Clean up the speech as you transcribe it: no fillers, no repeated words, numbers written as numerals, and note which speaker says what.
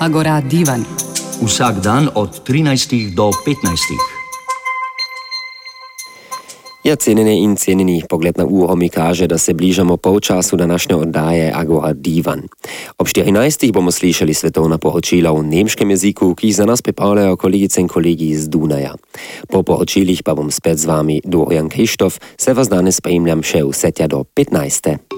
Speaker 1: Agora Divan.
Speaker 2: Vsak dan od 13 do 15.
Speaker 3: Ja, cenjene in cenjeni, pogled na uro mi kaže, da se bližamo polčasu današnje oddaje Agora Divan. Ob 14. bomo slišali svetovna poročila v nemškem jeziku, ki jih za nas pripravljajo kolegice in kolegi iz Dunaja. Po poročilih pa bom spet z vami Dorian Krištof, se vas danes spremljam še vse tja do 15.